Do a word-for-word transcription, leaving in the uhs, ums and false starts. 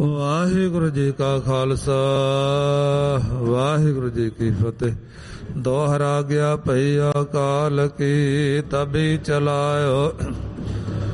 ਵਾਹਿਗੁਰੂ ਜੀ ਕਾ ਖਾਲਸਾ ਵਾਹਿਗੁਰੂ ਜੀ ਕੀ ਫਤਿਹ। ਦੋਹਰਾ ਗਿਆ ਭਈ ਅਕਾਲ ਕੀ ਤਬੀ ਚਲਾਇਓ